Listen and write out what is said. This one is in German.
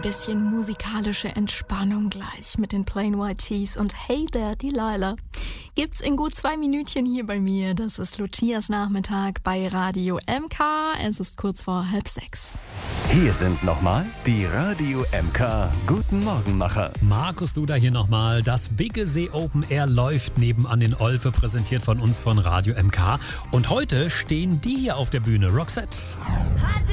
bisschen musikalische Entspannung gleich mit den Plain White T's und Hey There Delilah. Gibt's in gut 2 Minütchen hier bei mir. Das ist Lucias Nachmittag bei Radio MK. Es ist kurz vor 5:30. Hier sind nochmal die Radio MK Guten Morgenmacher. Markus Duda hier nochmal. Das Biggesee Open Air läuft nebenan in Olpe, präsentiert von uns von Radio MK. Und heute stehen die hier auf der Bühne. Roxette.